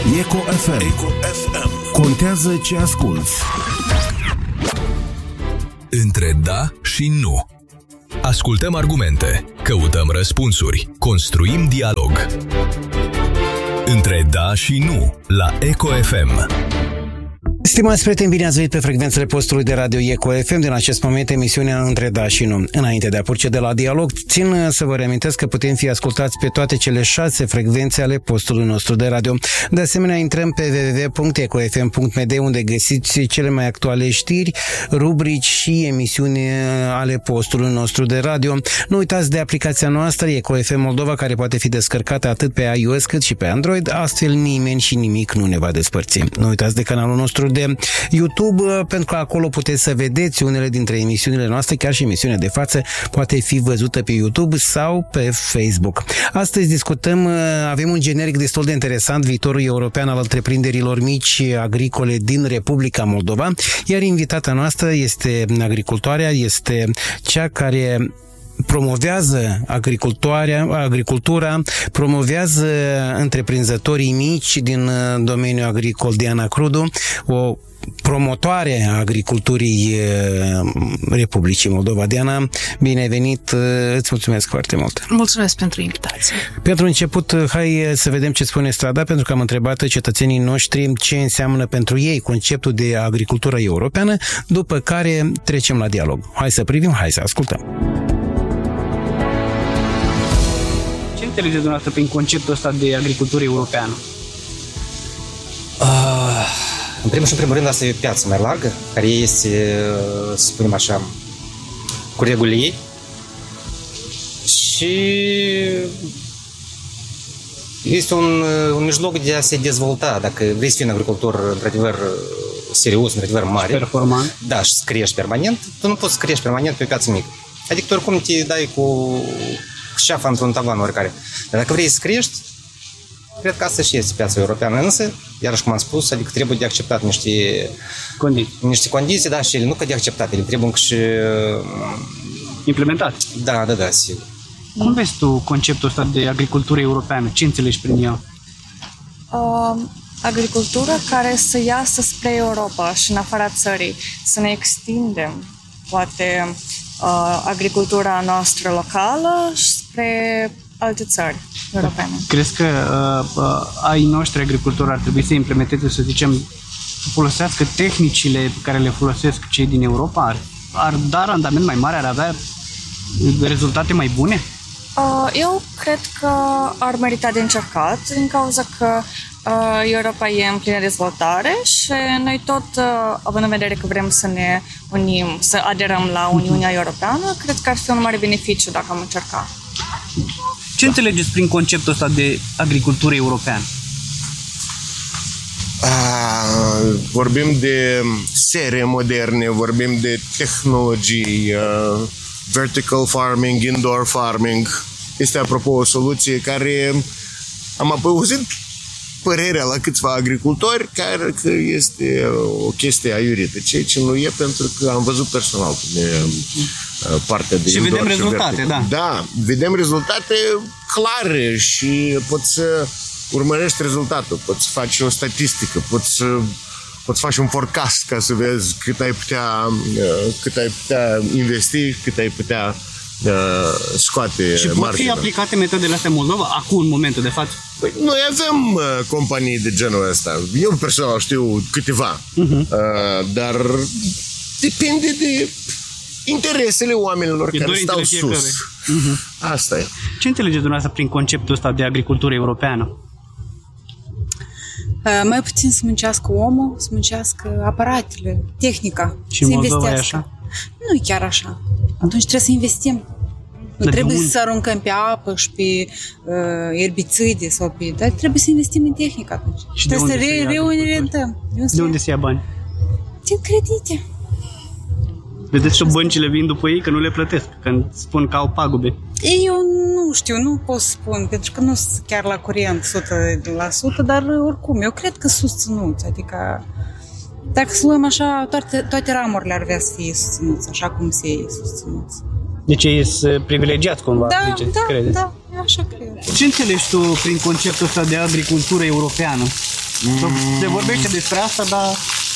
Eco FM. Contează ce asculți. Între da și nu. Ascultăm argumente, căutăm răspunsuri, construim dialog. Între da și nu, la Eco FM. Stimați prieteni, bine ați venit pe frecvențele postului de radio Eco FM. Din acest moment, emisiunea Între da și nu. Înainte de a proceda la dialog, țin să vă reamintesc că putem fi ascultați pe toate cele 6 frecvențe ale postului nostru de radio. De asemenea, intrăm pe www.ecofm.md, unde găsiți cele mai actuale știri, rubrici și emisiuni ale postului nostru de radio. Nu uitați de aplicația noastră Eco FM Moldova, care poate fi descărcată atât pe iOS cât și pe Android. Astfel nimeni și nimic nu ne va despărți. Nu uitați de canalul nostru de YouTube, pentru că acolo puteți să vedeți unele dintre emisiunile noastre, chiar și emisiunea de față poate fi văzută pe YouTube sau pe Facebook. Astăzi discutăm, avem un generic destul de interesant, viitorul european al întreprinderilor mici agricole din Republica Moldova, iar invitata noastră este agricultoarea, este cea care promovează agricultura, promovează întreprinzătorii mici din domeniul agricol, Diana Crudu, o promotoare a agriculturii Republicii Moldova. Diana, bine ai venit, îți mulțumesc foarte mult. Mulțumesc pentru invitație. Pentru început, hai să vedem ce spune strada, pentru că am întrebat cetățenii noștri ce înseamnă pentru ei conceptul de agricultură europeană, după care trecem la dialog. Hai să privim, hai să ascultăm. Ce înțelegeți dumneavoastră prin conceptul ăsta de agricultură europeană? În primul și în primul rând, asta e o piață mai largă, care este, să spunem așa, cu regulile ei. Și este un mijloc de a se dezvolta. Dacă vrei să fii un agricultor, într-adevăr, serios, într-adevăr mare, performant. Da, și să crești permanent, tu nu poți să crești permanent pe o piață mică. Adică tu oricum te dai cu șeafa într-un tavan oricare. Dar dacă vrei să crești, cred că asta și este piața europeană. Însă, iarăși cum am spus, adică trebuie de acceptat niște condiții, da, și ele nu că de acceptat, ele trebuie încă și implementat. Da, sigur. Cum vezi tu conceptul ăsta de agricultură europeană? Ce înțelegi prin ea? Agricultură care să iasă spre Europa și în afara țării, să ne extindem, poate, agricultura noastră locală spre alte țări europene. Crezi că ai noștri agricultori ar trebui să implementeze, să zicem, să folosească tehnicile pe care le folosesc cei din Europa? Ar da randament mai mare? Ar avea rezultate mai bune? Eu cred că ar merita de încercat, din cauza că Europa e în plină dezvoltare și noi tot, având în vedere că vrem să ne unim, să aderăm la Uniunea Europeană, cred că ar fi un mare beneficiu dacă am încercat. Ce înțelegeți prin conceptul ăsta de agricultură europeană? Vorbim de sere moderne, vorbim de tehnologii, vertical farming, indoor farming. Este, apropo, o soluție care am auzit părerea la câțiva agricultori că este o chestie aiurită, ceea ce nu e, pentru că am văzut personal partea de și vedem rezultate, da. Da, vedem rezultate clare și poți să urmărești rezultatul, poți să faci o statistică, poți să faci un forecast ca să vezi cât ai putea investi, cât ai putea scoate și pot fi aplicate metodele astea în Moldova acum, în momentul de față? Păi, noi avem companii de genul ăsta. Eu personal știu câteva, dar depinde de interesele oamenilor care stau sus. Asta e. Ce înțelegeți dumneavoastră prin conceptul ăsta de agricultură europeană? Mai puțin să muncească omul, să muncească aparatele, tehnica. Și în Moldova e așa? Nu e chiar așa. Atunci trebuie să investim. Nu trebuie să aruncăm pe apă și pe erbicide sau pe... Dar trebuie să investim în tehnică atunci. Și trebuie să reorientăm. De unde se ia bani? Din credite. Vedeți că băncile vin după ei că nu le plătesc, când spun că au pagube. Eu nu știu, nu pot spun, pentru că nu sunt chiar la curent 100%, dar oricum, eu cred că susținuți, adică dacă să luăm așa, toate ramurile ar vrea să fie susținuți, așa cum se e susținuți. Deci ei sunt privilegiați cumva, Da, eu așa cred. Ce înțelegi tu prin conceptul ăsta de agricultură europeană? Se vorbește despre asta, dar...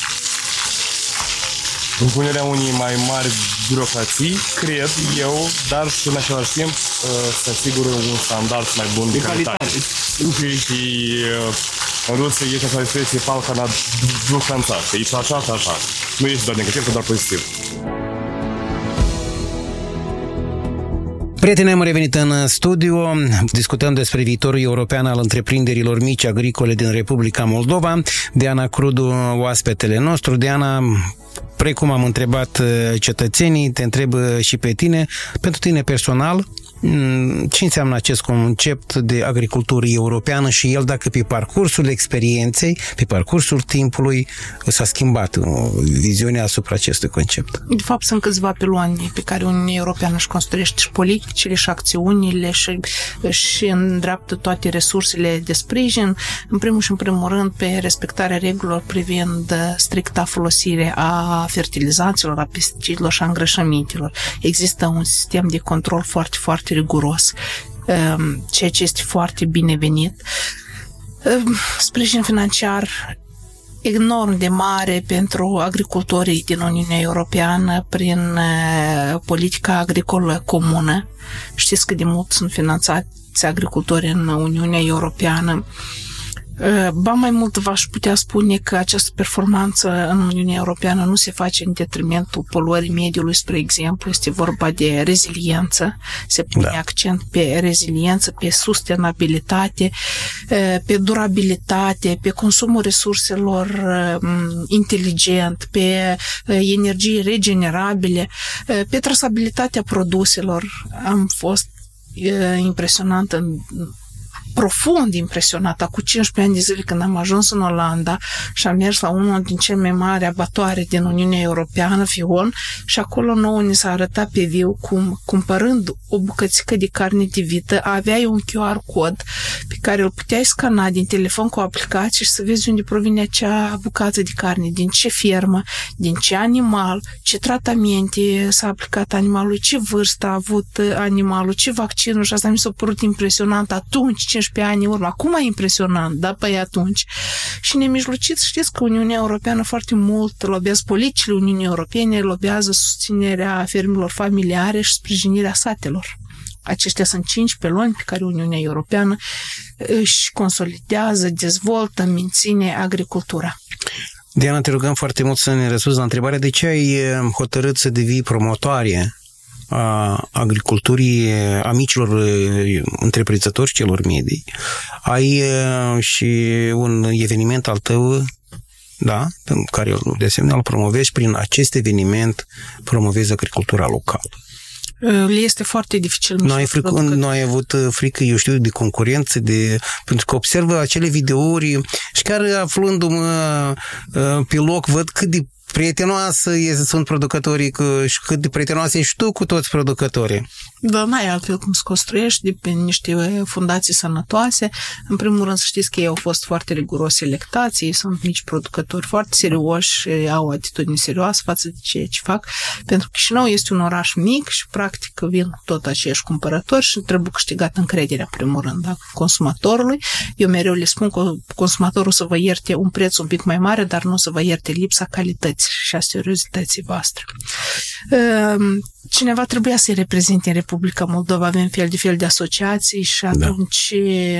Impunerea unei mai mari birocrații, cred eu, dar și în același timp să asigură un standard mai bun de calitate. Și în Rusia este o expresie palca na duhanța, că e așa. Nu este doar negativ, doar pozitiv. Prieteni, am revenit în studio, discutăm despre viitorul european al întreprinderilor mici agricole din Republica Moldova. Diana Crudu, oaspetele nostru. Diana, precum am întrebat cetățenii, te întreb și pe tine, pentru tine personal, ce înseamnă acest concept de agricultură europeană și el dacă pe parcursul experienței, pe parcursul timpului s-a schimbat viziunea asupra acestui concept? De fapt, sunt câțiva piloani pe care Uniunea Europeană își construiește și politicile și acțiunile și îndreaptă toate resursele de sprijin, în primul rând pe respectarea regulilor privind stricta folosire a fertilizanților, a pesticidelor și a îngrășămintelor. Există un sistem de control foarte, foarte riguros, ceea ce este foarte binevenit. Sprijin financiar enorm de mare pentru agricultorii din Uniunea Europeană prin politica agricolă comună. Știți că de mult sunt finanțați agricultori în Uniunea Europeană. Ba mai mult v-aș putea spune că această performanță în Uniunea Europeană nu se face în detrimentul poluării mediului, spre exemplu, este vorba de reziliență, se pune accent pe reziliență, pe sustenabilitate, pe durabilitate, pe consumul resurselor inteligent, pe energii regenerabile, pe trasabilitatea produselor. Am fost impresionantă, profund impresionată cu 15 ani de zile când am ajuns în Olanda și am mers la unul din cele mai mari abatoare din Uniunea Europeană, Fion, și acolo nouă ni s-a arătat pe viu cum, cumpărând o bucățică de carne de vită, aveai un QR cod pe care îl puteai scana din telefon cu o aplicație și să vezi unde provine acea bucată de carne, din ce fermă, din ce animal, ce tratamente s-a aplicat animalului, ce vârstă a avut animalul, ce vaccinul, și asta mi s-a părut impresionant atunci, 15 ani în urmă. Acum e impresionant, da, păi atunci. Și nemijlocit, știți că Uniunea Europeană foarte mult lobează, politicile Uniunii Europene lobează susținerea fermelor familiare și sprijinirea satelor. Aceștia sunt 5 piloni pe care Uniunea Europeană își consolidează, dezvoltă, menține agricultura. Diana, te rugăm foarte mult să ne răspunzi la întrebarea de ce ai hotărât să devii promotoare a agriculturii, a micilor întreprinzători și celor medii. Ai și un eveniment al tău, da, pe care de asemenea îl promovezi, prin acest eveniment promovezi agricultura locală. Este foarte dificil. Nu ai avut frică, eu știu, de concurență, pentru că observă acele videouri și chiar aflându-mă pe loc, văd cât de prietenoasă sunt producătorii și cât de prietenoasă ești tu cu toți producătorii. Da, n-ai altfel cum să construiești de pe niște fundații sănătoase. În primul rând să știți că ei au fost foarte riguros selectați, ei sunt mici producători foarte serioși, au o atitudine serioasă față de ceea ce fac, pentru că Chișinău este un oraș mic și practic vin tot aceiași cumpărători și trebuie câștigat încrederea, în primul rând, da, consumatorului. Eu mereu le spun că consumatorul să vă ierte un preț un pic mai mare, dar nu să vă ierte lipsa calității și a seriozității voastre. Cineva trebuia să-i reprezinte în Republica Moldova, avem fel de asociații și atunci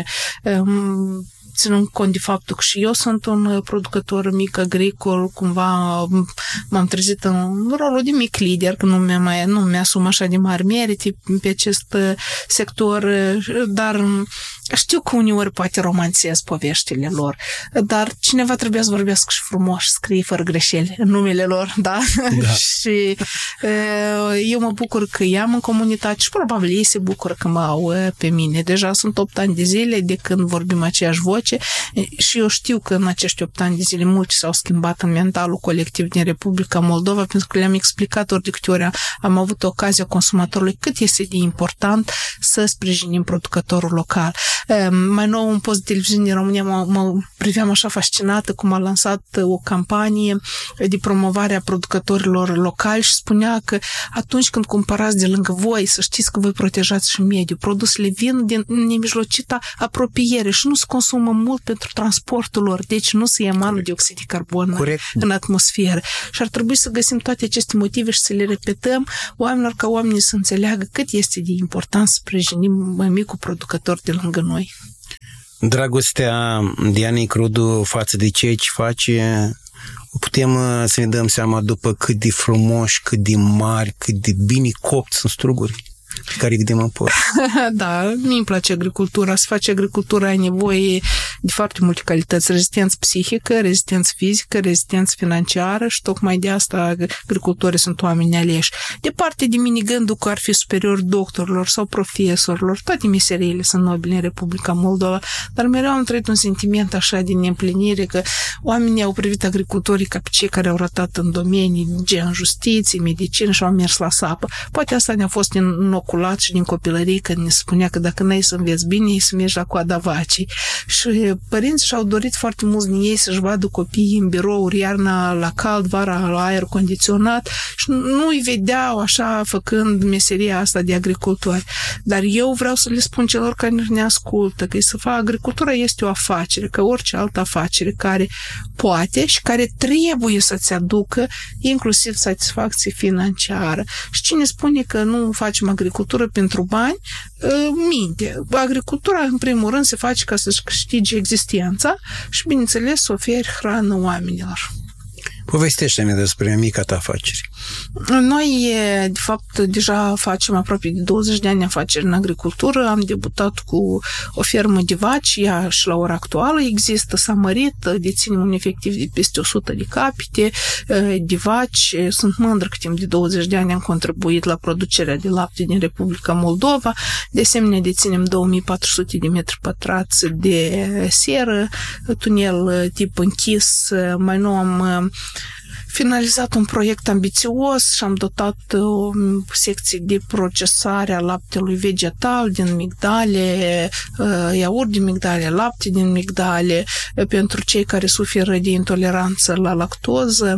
ținând cont de faptul că și eu sunt un producător mic agricol, cumva m-am trezit în rolul de mic lider, că nu mi-asum așa de mari merite pe acest sector, dar știu că uneori poate romanțez poveștile lor, dar cineva trebuia să vorbească și frumos și scrie fără greșeli în numele lor, da? Și eu mă bucur că i-am în comunitate și probabil ei se bucură că mă au pe mine. Deja sunt 8 ani de zile de când vorbim aceeași voce și eu știu că în acești 8 ani de zile mulți s-au schimbat în mentalul colectiv din Republica Moldova, pentru că le-am explicat ori de câte ori am avut ocazia consumatorului cât este de important să sprijinim producătorul local. Mai nou, un post de televiziune din România mă priveam așa fascinată cum a lansat o campanie de promovare a producătorilor locali și spunea că atunci când cumpărați de lângă voi, să știți că voi protejați și mediul. Produsele vin din nemijlocita apropiere și nu se consumă mult pentru transportul lor, deci nu să emană dioxid de carbon în atmosferă. Și ar trebui să găsim toate aceste motive și să le repetăm oamenilor, ca oamenii să înțeleagă cât este de important să sprijinim micul producător de lângă noi. Dragostea Dianei Crudu față de ceea ce face, putem să ne dăm seama după cât de frumoși, cât de mari, cât de bine copți sunt struguri pe care îi vedem în port. Da, mi-mi place agricultura. Să faci agricultura ai nevoie de foarte multe calități. Rezistență psihică, rezistență fizică, rezistență financiară și tocmai de asta agricultorii sunt oameni aleși. Departe de mine gândul că ar fi superior doctorilor sau profesorilor. Toate meseriile sunt nobile în Republica Moldova, dar mereu am trăit un sentiment așa de neîmplinire că oamenii au privit agricultorii ca pe cei care au ratat în domenii gen justiție, medicină și au mers la sapă. Poate asta ne-a fost inoculat și din copilărie când ne spunea că dacă n-ai să înveți bine, ei să mergi la coada vacii. Și părinții și-au dorit foarte mulți din ei să-și vadă copiii în birouri, iarna la cald, vara la aer condiționat și nu îi vedeau așa făcând meseria asta de agricultori. Dar eu vreau să le spun celor care ne ascultă că să facă agricultura este o afacere, ca orice altă afacere care poate și care trebuie să-ți aducă inclusiv satisfacție financiară. Și cine spune că nu facem agricultură pentru bani, minte. Agricultura, în primul rând, se face ca să-și câștige existența și, bineînțeles, să oferi hrană oamenilor. Povestește-mi despre mica ta afacere. Noi, de fapt, deja facem aproape de 20 de ani afaceri în agricultură. Am debutat cu o fermă de vaci, ea și la ora actuală există, s-a mărit, deținem un efectiv de peste 100 de capite de vaci. Sunt mândră că timp de 20 de ani am contribuit la producerea de lapte din Republica Moldova. De asemenea, deținem 2400 de metri pătrați de seră, tunel tip închis. Mai nou am finalizat un proiect ambițios și am dotat o secție de procesare a laptelui vegetal din migdale, iaurt din migdale, lapte din migdale, pentru cei care suferă de intoleranță la lactoză.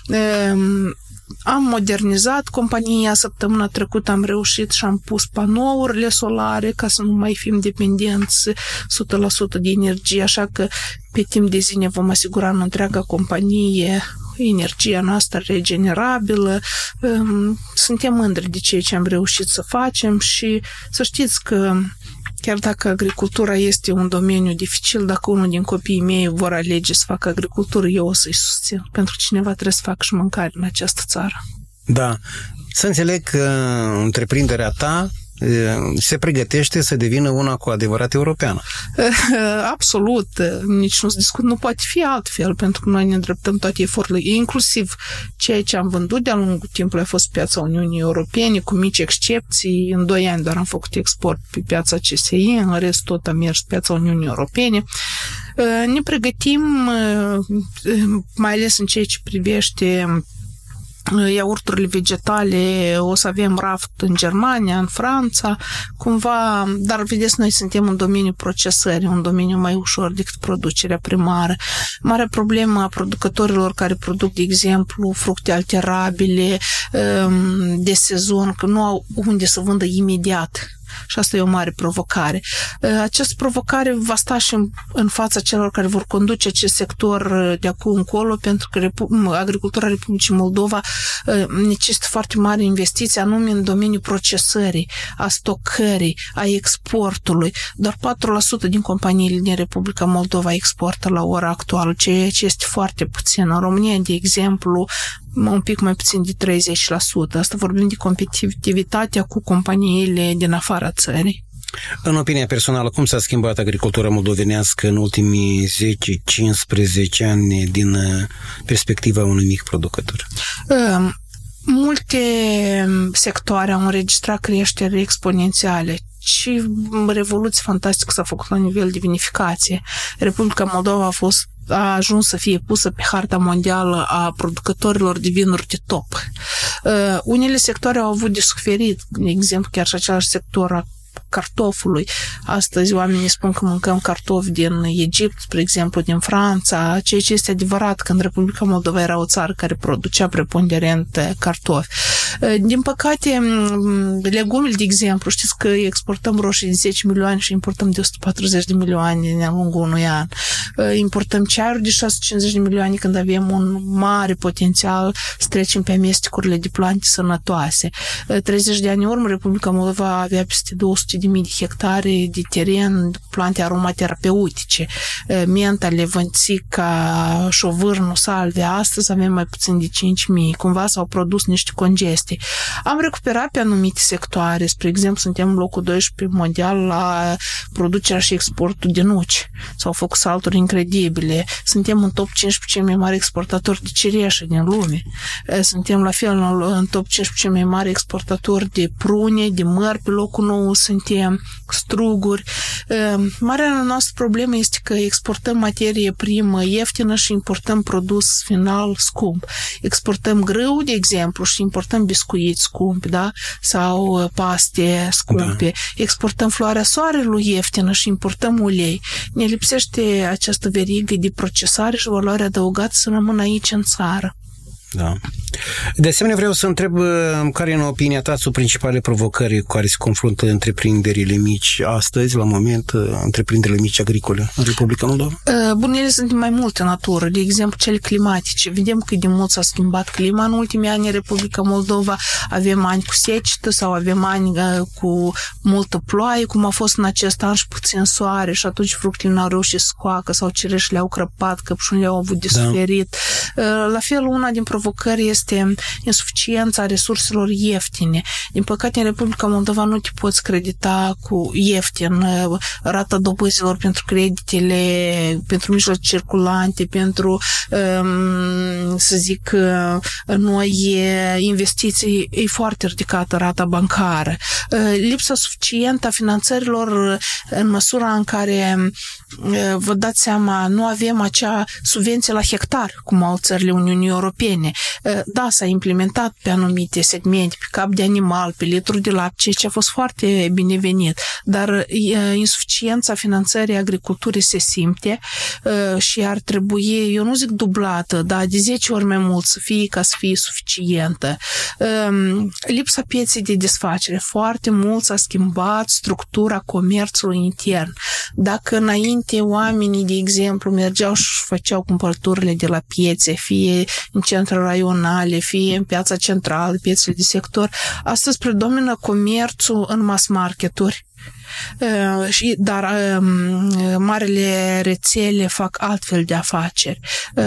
Am modernizat compania, săptămâna trecută am reușit și am pus panourile solare ca să nu mai fim dependenți 100% de energie, așa că pe timp de zi ne vom asigura în întreaga companie energia noastră regenerabilă. Suntem mândri de ceea ce am reușit să facem și să știți că chiar dacă agricultura este un domeniu dificil, dacă unul din copiii mei vor alege să facă agricultură, eu o să-i susțin. Pentru cineva trebuie să facă și mâncare în această țară. Da. Să înțeleg că întreprinderea ta se pregătește să devină una cu adevărat europeană. Absolut. Nici nu se discut. Nu poate fi altfel, pentru că noi ne îndreptăm toate eforturile, inclusiv ceea ce am vândut de-a lungul timpului a fost piața Uniunii Europene, cu mici excepții. În 2 ani doar am făcut export pe piața CSI, în rest tot a mers piața Uniunii Europene. Ne pregătim, mai ales în ceea ce privește iaurturile vegetale, o să avem raft în Germania, în Franța, cumva, dar vedeți, noi suntem în domeniul procesării, un domeniu mai ușor decât producerea primară. Marea problemă a producătorilor care produc, de exemplu, fructe alterabile de sezon, că nu au unde să vândă imediat. Și asta e o mare provocare. Această provocare va sta și în fața celor care vor conduce acest sector de acum încolo, pentru că agricultura Republicii Moldova necesită foarte mari investiții, anume în domeniul procesării, a stocării, a exportului. Doar 4% din companiile din Republica Moldova exportă la ora actuală, ceea ce este foarte puțin. În România, de exemplu, un pic mai puțin de 30%. Asta vorbim de competitivitatea cu companiile din afara țării. În opinia personală, cum s-a schimbat agricultura moldovenească în ultimii 10-15 ani din perspectiva unui mic producător? Multe sectoare au înregistrat creștere exponențiale și revoluție fantastică s-a făcut la nivel de vinificație. Republica Moldova a ajuns să fie pusă pe harta mondială a producătorilor de vinuri de top. Unele sectoare au avut de suferit, de exemplu, chiar și același sector cartofului. Astăzi oamenii spun că mâncăm cartofi din Egipt, spre exemplu, din Franța, ceea ce este adevărat că în Republica Moldova era o țară care producea preponderent cartofi. Din păcate, legumele, de exemplu, știți că exportăm roșii de 10 milioane și importăm de 140 de milioane în lungul unui an. Importăm ceaiuri de 650 de milioane când avem un mare potențial să trecem pe amestecurile de plante sănătoase. 30 de ani în urmă, Republica Moldova avea peste 200.000 de hectare de teren, plante aromaterapeutice, menta, levănțica, șovârnul, salvia. Astăzi avem mai puțin de 5.000. Cumva s-au produs niște congestii. Am recuperat pe anumite sectoare. Spre exemplu, suntem în locul 12 mondial la producerea și exportul de nuci. S-au făcut salturi incredibile. Suntem în top 15 cei mai mari exportatori de cireșe din lume. Suntem la fel în top 15 cei mai mari exportatori de prune, de măr, pe locul 9 suntem, struguri. Marea noastră problemă este că exportăm materie primă ieftină și importăm produs final scump. Exportăm grâu, de exemplu, și importăm biscuiți scumpi, da? Sau paste scumpe. Da. Exportăm floarea soarelui ieftină și importăm ulei. Ne lipsește această verigă de procesare și valoare adăugată să rămână aici în țară. Da. De asemenea, vreau să întreb care, în opinia ta, sunt principalele provocări cu care se confruntă întreprinderile mici astăzi, la moment, întreprinderile mici agricole în Republica Moldova? Bun, ele sunt mai multe natură, de exemplu, cele climatice. Vedem cât de mult s-a schimbat clima în ultimii ani în Republica Moldova. Avem ani cu secetă sau avem ani cu multă ploaie, cum a fost în acest an și puțin soare și atunci fructele n-au reușit să scoacă sau cireșele au crăpat, căpșunile au avut de suferit. La fel, una din provocări este insuficiența resurselor ieftine. Din păcate, în Republica Moldova nu te poți credita cu ieftin. Rata dobânzilor pentru creditele, pentru mijloace circulante, pentru, să zic, noi investiții, e foarte ridicată rata bancară. Lipsa suficientă a finanțărilor în măsura în care, vă dați seama, nu avem acea subvenție la hectar, cum au țările Uniunii Europene. Da, s-a implementat pe anumite segmente, pe cap de animal, pe litru de lapte, ceea ce a fost foarte binevenit, dar insuficiența finanțării agriculturii se simte și ar trebui, eu nu zic dublată, dar de 10 ori mai mult să fie ca să fie suficientă. Lipsa pieței de desfacere, foarte mult s-a schimbat structura comerțului intern. Dacă înainte oamenii, de exemplu, mergeau și făceau cumpărăturile de la piețe, fie în centre raionale, fie în piața centrală, piețele de sector, astăzi predomină comerțul în mass marketuri. Dar marile rețele fac altfel de afaceri.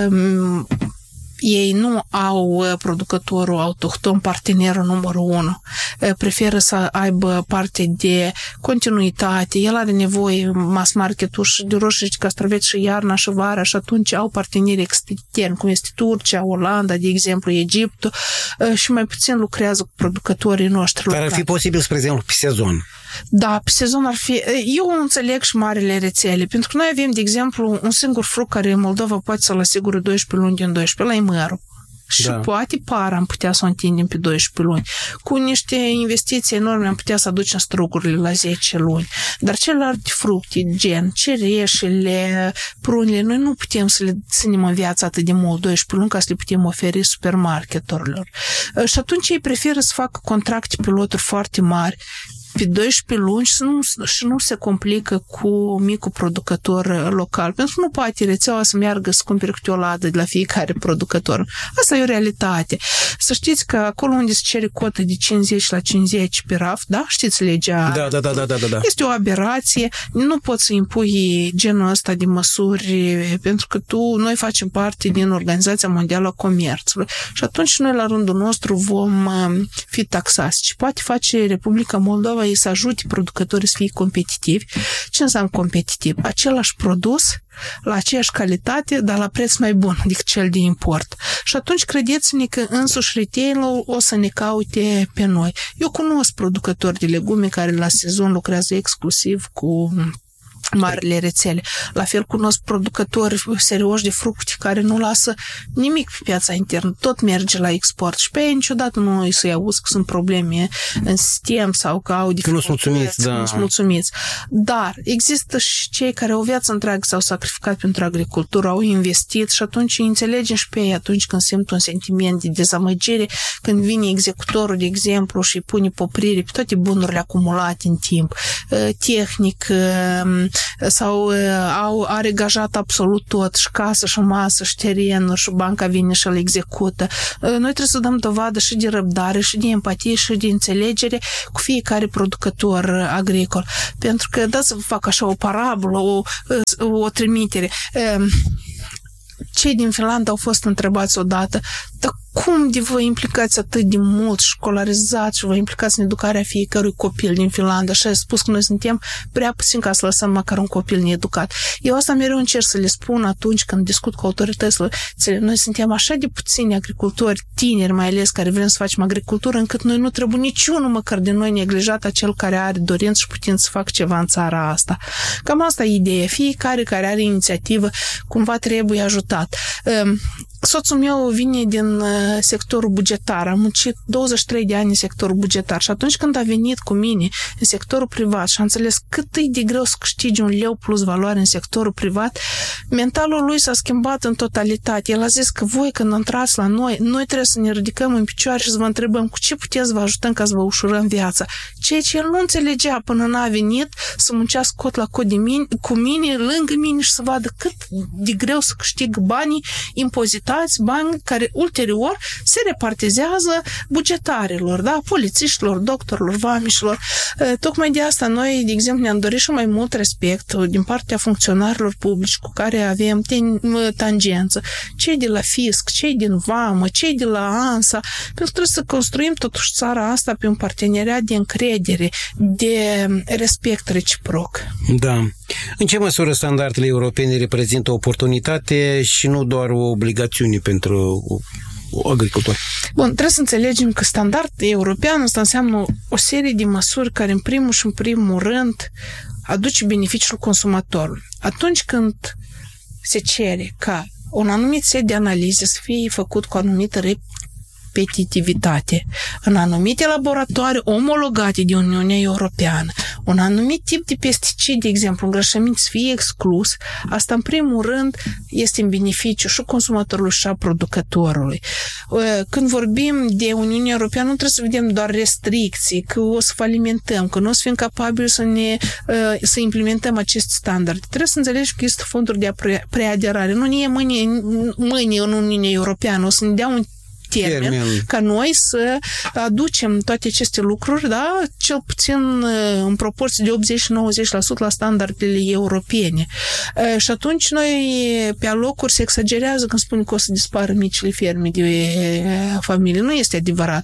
Ei nu au producătorul autohton, partenerul numărul 1. Preferă să aibă parte de continuitate. El are nevoie, mass market-ul, și de roșii și castraveți și iarna și vara, și atunci au parteneri externi, cum este Turcia, Olanda, de exemplu, Egiptul, și mai puțin lucrează cu producătorii noștri locali. Dar ar fi posibil, spre exemplu, pe sezon. Da, pe sezon ar fi... Eu înțeleg și marile rețele, pentru că noi avem, de exemplu, un singur fruct care în Moldova poate să-l asigure 12 luni din 12, la mărul. Și poate para am putea să o întindem pe 12 luni. Cu niște investiții enorme am putea să aducem strugurile la 10 luni. Dar celelalte fructe, gen cireșele, prunile, noi nu putem să le ținem în viață atât de mult, 12 luni, ca să le putem oferi supermarketurilor. Și atunci ei preferă să facă contracte pe loturi foarte mari, pe 12 luni și nu se complică cu micul producător local. Pentru că nu poate rețeaua să meargă să cumpere câte o ladă de la fiecare producător. Asta e o realitate. Să știți că acolo unde se cere cotă de 50 la 50 pe raft, da? Știți legea? Da. Este o aberație. Nu poți să impui genul ăsta de măsuri pentru că noi facem parte din Organizația Mondială a Comerțului. Și atunci noi la rândul nostru vom fi taxați. Ce poate face Republica Moldova e să ajute producătorii să fie competitivi. Ce înseamnă competitiv? Același produs, la aceeași calitate, dar la preț mai bun decât cel de import. Și atunci credeți-ne că însuși retail-ul o să ne caute pe noi. Eu cunosc producători de legume care la sezon lucrează exclusiv cu marile rețele. La fel cunosc producători serioși de fructe care nu lasă nimic pe piața internă. Tot merge la export și pe ei niciodată nu îi să-i auzi că sunt probleme în sistem sau că au dificultăți. Nu sunt mulțumiți. Dar există și cei care o viață întreagă s-au sacrificat pentru agricultură, au investit și atunci îi înțelegem și pe ei atunci când simt un sentiment de dezamăgire, când vine executorul, de exemplu, și pune poprire pe toate bunurile acumulate în timp, tehnic, sau a regajat absolut tot, și casă, și masă, și terenuri, și banca vine și îl execută. Noi trebuie să dăm dovadă și de răbdare, și de empatie, și de înțelegere cu fiecare producător agricol. Pentru că, dați să vă fac așa o parabolă, o trimitere. Cei din Finlanda au fost întrebați odată, dar cum de vă implicați atât de mult, școlarizați și vă implicați în educarea fiecărui copil din Finlanda? Și a spus că noi suntem prea puțin ca să lăsăm măcar un copil needucat. Eu asta mereu încerc să le spun atunci când discut cu autoritățile. Noi suntem așa de puțini agricultori, tineri mai ales, care vrem să facem agricultură, încât noi nu trebuie niciunul măcar de noi neglijat acel care are dorință și putință să facă ceva în țara asta. Cam asta e ideea. Fiecare care are inițiativă cumva trebuie ajutat. Soțul meu vine din sectorul bugetar, am muncit 23 de ani în sectorul bugetar și atunci când a venit cu mine în sectorul privat și a înțeles cât e de greu să câștigi un leu plus valoare în sectorul privat, mentalul lui s-a schimbat în totalitate. El a zis că voi când intrați la noi trebuie să ne ridicăm în picioare și să vă întrebăm cu ce puteți să vă ajutăm ca să vă ușurăm viața. Ceea ce el nu înțelegea până n-a venit să muncească cot la cot cu mine, lângă mine și să vadă cât de greu să câștig banii impozitați, bani care ulterior se repartizează bugetarilor, da? Polițiștilor, doctorilor, vamișilor. Tocmai de asta noi, de exemplu, ne-am dorit și mai mult respect din partea funcționarilor publici cu care avem tangență. Cei de la fisc, cei din vamă, cei de la ANSA, pentru că trebuie să construim totuși țara asta pe un parteneriat de încredere, de respect reciproc. Da. În ce măsură standardele europene reprezintă o oportunitate și nu doar o obligațiune pentru agricultori? Bun, trebuie să înțelegem că standardul european asta înseamnă o serie de măsuri care în primul rând aduce beneficiul consumatorului. Atunci când se cere ca un anumit set de analize să fie făcut cu o anumită repetitivitate în anumite laboratoare omologate de Uniunea Europeană, un anumit tip de pesticid, de exemplu, îngrășămint să fie exclus, asta în primul rând este în beneficiu și consumatorului și a producătorului. Când vorbim de Uniunea Europeană, nu trebuie să vedem doar restricții, că o să falimentăm, că nu o să fim capabili să implementăm aceste standarde. Trebuie să înțelegem că este fonduri de preaderare. Nu ne e mâine în Uniunea Europeană, o să ne dea un termen ca noi să aducem toate aceste lucruri, da, cel puțin în proporție de 80-90% la standardele europene. Și atunci noi pe alocuri se exagerează când spune că o să dispară micile ferme de familie. Nu este adevărat.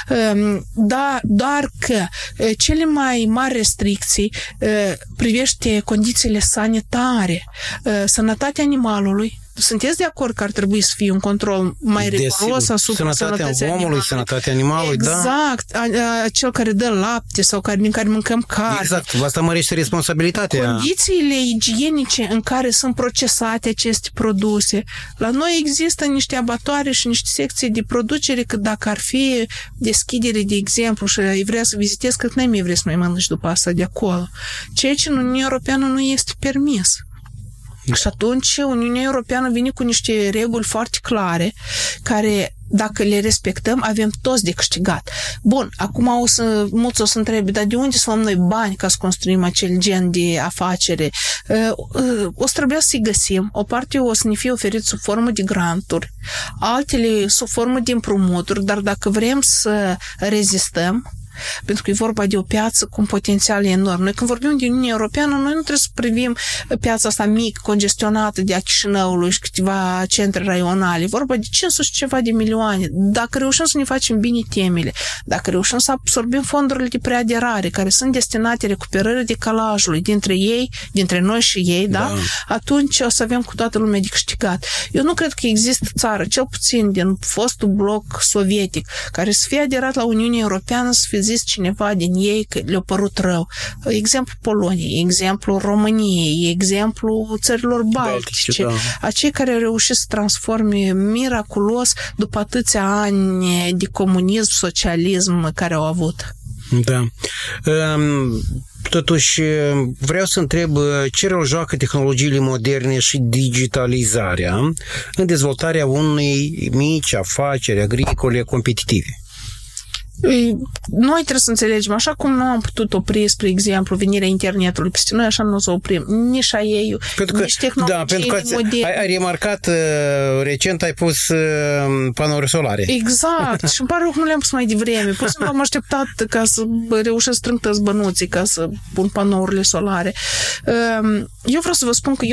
Doar că cele mai mari restricții privește condițiile sanitare, sănătatea animalului. Sunteți de acord că ar trebui să fie un control mai riguros asupra sănătății omului, sănătatea animalului, exact, da? Cel care dă lapte sau din care mâncăm carne. Exact, asta mărește responsabilitatea. Condițiile igienice în care sunt procesate aceste produse. La noi există niște abatoare și niște secții de producere, că dacă ar fi deschidere, de exemplu, și ai vrea să vizitezi, că n-ai mai vrea să mai mănânci după asta de acolo. Ceea ce în Uniunea Europeană nu este permis. Și atunci Uniunea Europeană vine cu niște reguli foarte clare care, dacă le respectăm, avem toți de câștigat. Bun, acum mulți o să întrebe, dar de unde să luăm noi bani ca să construim acel gen de afacere? O să trebuia să-i găsim. O parte o să ne fie oferit sub formă de granturi, altele sub formă de împrumuturi, dar dacă vrem să rezistăm, pentru că e vorba de o piață cu un potențial enorm. Noi când vorbim de Uniunea Europeană, noi nu trebuie să privim piața asta mică, congestionată de a Chișinăului și câteva centre raionale. E vorba de 500 și ceva de milioane. Dacă reușim să ne facem bine temele, dacă reușim să absorbim fondurile de preaderare care sunt destinate recuperării decalajului dintre noi și ei, da? Atunci o să avem cu toată lumea de câștigat. Eu nu cred că există țară, cel puțin din fostul bloc sovietic, care să fie aderat la Uniunea Europeană, să fie zis cineva din ei că le-a părut rău. Exemplu Poloniei, exemplu României, exemplu țărilor baltice, acei care reușesc să transforme miraculos după atâția ani de comunism, socialism care au avut. Da. Totuși, vreau să întreb ce rol joacă tehnologiile moderne și digitalizarea în dezvoltarea unei mici afaceri agricole competitive. Noi trebuie să înțelegem, așa cum nu am putut opri, spre exemplu, venirea internetului peste noi, așa nu o să oprim nici AI-ul, nici tehnologiile moderne. Ai remarcat, recent ai pus panouri solare. Exact. Și îmi pare rău că nu le-am pus mai devreme. Pur și simplu am așteptat ca să reușesc să strâng tăți bănuții ca să pun panourile solare. Eu vreau să vă spun că